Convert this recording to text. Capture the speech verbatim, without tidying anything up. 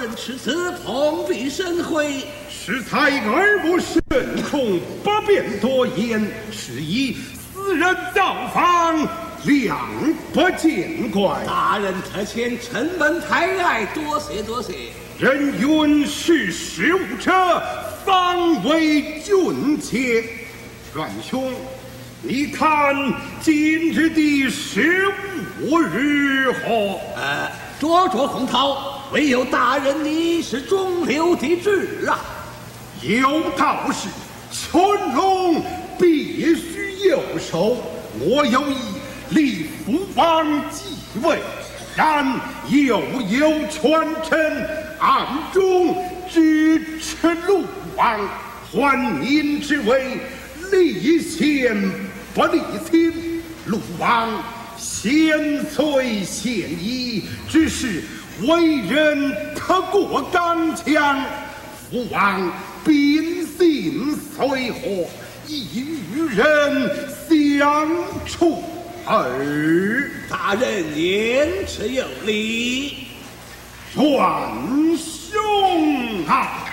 人持此蓬荜生辉， 适才耳目甚恐，不便多言，是以私人造访，两不见怪。 大人特遣承蒙抬爱，多谢多谢。 人云识时务者，方为俊杰。元兄，你看今日的时务如何？ 呃，灼灼洪涛，唯有大人你是中流的志啊。 有道是，群龙必须有首。我有意立父王继位，然又有权臣暗中支持鲁王，还您之位，立贤不立亲。鲁王贤虽贤矣，只是为人太过刚强。父王秉性虽和，亦与人相处耳。 大人言之有理。 元兄啊！